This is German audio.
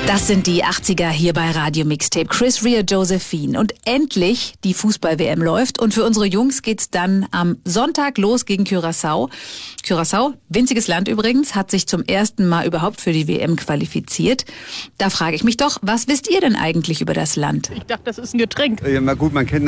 Das sind die 80er hier bei Radio Mixtape. Chris Rea, Josephine. Und endlich die Fußball-WM läuft. Und für unsere Jungs geht's dann am Sonntag los gegen Curaçao. Curaçao, winziges Land übrigens, hat sich zum ersten Mal überhaupt für die WM qualifiziert. Da frage ich mich doch, was wisst ihr denn eigentlich über das Land? Ich dachte, das ist ein Getränk. Ja, na gut, man kennt